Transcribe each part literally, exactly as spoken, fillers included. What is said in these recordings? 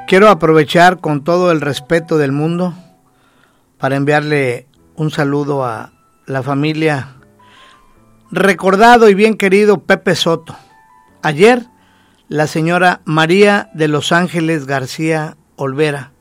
Quiero aprovechar con todo el respeto del mundo para enviarle un saludo a la familia recordado y bien querido Pepe Soto. Ayer, la señora María de Los Ángeles García Olvera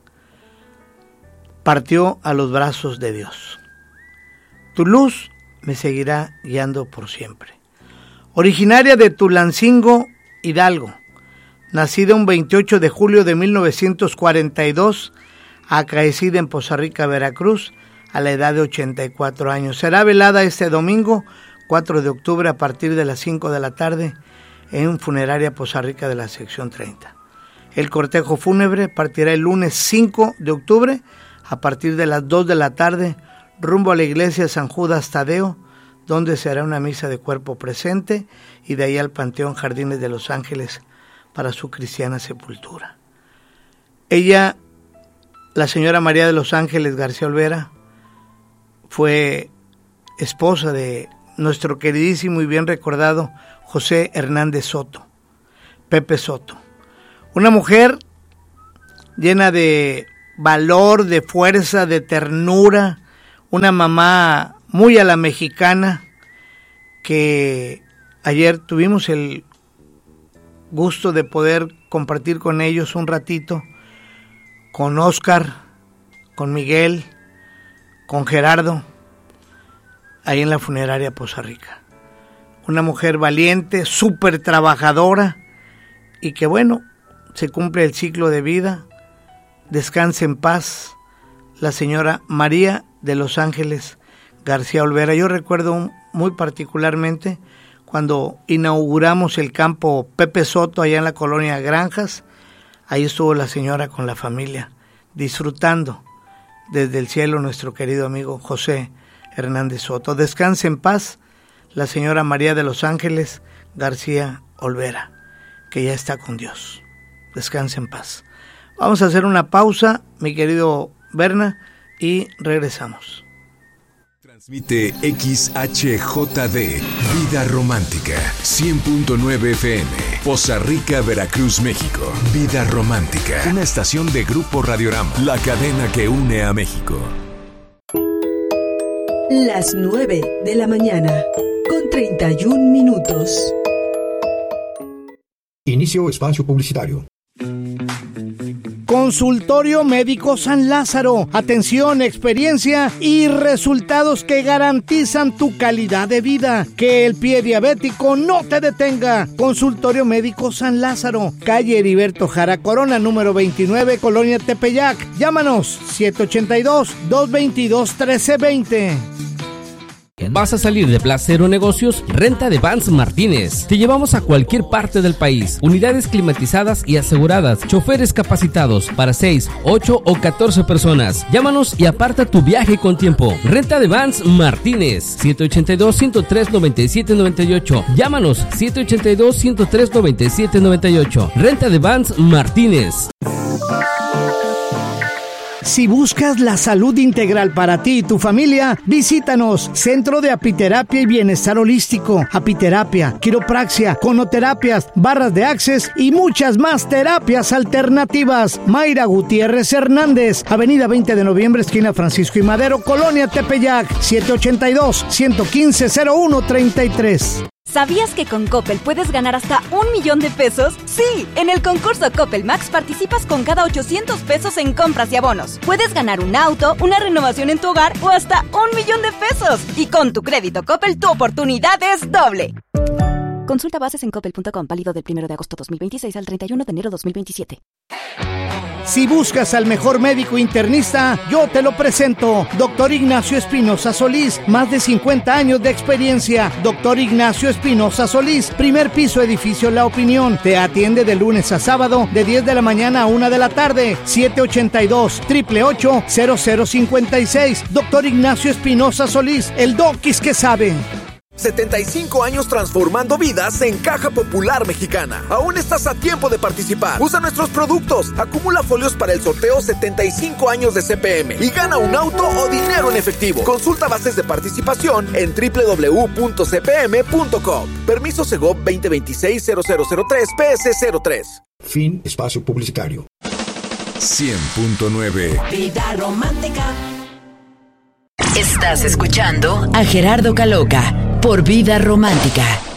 partió a los brazos de Dios. Tu luz me seguirá guiando por siempre. Originaria de Tulancingo, Hidalgo, nacida un veintiocho de julio de mil novecientos cuarenta y dos, acaecida en Poza Rica, Veracruz, a la edad de ochenta y cuatro años. Será velada este domingo, cuatro de octubre, a partir de las cinco de la tarde, en funeraria Poza Rica de la sección treinta. El cortejo fúnebre partirá el lunes cinco de octubre, a partir de las dos de la tarde, rumbo a la iglesia San Judas Tadeo, donde se hará una misa de cuerpo presente, y de ahí al Panteón Jardines de Los Ángeles para su cristiana sepultura. Ella, la señora María de Los Ángeles García Olvera, fue esposa de nuestro queridísimo y bien recordado José Hernández Soto, Pepe Soto. Una mujer llena de valor, de fuerza, de ternura, una mamá muy a la mexicana, que ayer tuvimos el gusto de poder compartir con ellos un ratito, con Oscar, con Miguel, con Gerardo, ahí en la funeraria Poza Rica. Una mujer valiente, súper trabajadora, y que bueno, se cumple el ciclo de vida. Descanse en paz la señora María de Los Ángeles García Olvera. Yo recuerdo muy particularmente cuando inauguramos el campo Pepe Soto allá en la colonia Granjas. Ahí estuvo la señora con la familia, disfrutando desde el cielo nuestro querido amigo José Hernández Soto. Descanse en paz la señora María de Los Ángeles García Olvera, que ya está con Dios. Descanse en paz. Vamos a hacer una pausa, mi querido Berna, y regresamos. Transmite X H J D, Vida Romántica, cien punto nueve F M, Poza Rica, Veracruz, México. Vida Romántica, una estación de Grupo Radiorama, la cadena que une a México. Las nueve de la mañana, con treinta y un minutos. Inicio espacio publicitario. Consultorio Médico San Lázaro. Atención, experiencia y resultados que garantizan tu calidad de vida. Que el pie diabético no te detenga. Consultorio Médico San Lázaro. Calle Heriberto Jara Corona, número veintinueve, Colonia Tepeyac. Llámanos siete ocho dos, dos dos dos, uno tres dos cero. ¿Vas a salir de Placero Negocios? Renta de Vans Martínez. Te llevamos a cualquier parte del país. Unidades climatizadas y aseguradas. Choferes capacitados para seis, ocho o catorce personas. Llámanos y aparta tu viaje con tiempo. Renta de Vans Martínez. siete ocho dos, uno cero tres, nueve siete nueve ocho. Llámanos siete ocho dos, uno cero tres, nueve siete nueve ocho. Renta de Vans Martínez. Si buscas la salud integral para ti y tu familia, visítanos. Centro de Apiterapia y Bienestar Holístico. Apiterapia, quiropraxia, conoterapias, barras de Access y muchas más terapias alternativas. Mayra Gutiérrez Hernández, Avenida veinte de noviembre, esquina Francisco y Madero, Colonia Tepeyac, siete ocho dos, uno uno cinco, cero uno tres tres. ¿Sabías que con Coppel puedes ganar hasta un millón de pesos? Sí, en el concurso Coppel Max participas con cada ochocientos pesos en compras y abonos. Puedes ganar un auto, una renovación en tu hogar o hasta un millón de pesos. Y con tu crédito Coppel, tu oportunidad es doble. Consulta bases en coppel punto com, válido del primero de agosto dos mil veintiséis al treinta y uno de enero dos mil veintisiete. Si buscas al mejor médico internista, yo te lo presento. Doctor Ignacio Espinosa Solís, más de cincuenta años de experiencia. Doctor Ignacio Espinosa Solís, primer piso, edificio La Opinión. Te atiende de lunes a sábado, de diez de la mañana a una de la tarde. siete ocho dos, ocho ocho ocho, cero cero cinco seis. Doctor Ignacio Espinosa Solís, el doquis que sabe. setenta y cinco años transformando vidas en Caja Popular Mexicana. Aún estás a tiempo de participar. Usa nuestros productos. Acumula folios para el sorteo setenta y cinco años de C P M y gana un auto o dinero en efectivo. Consulta bases de participación en doble u doble u doble u punto c p m punto com. Permiso Segov veinte veintiséis cero cero cero tres P S cero tres. Fin espacio publicitario. cien punto nueve. Vida Romántica. Estás escuchando a Gerardo Caloca por Vida Romántica.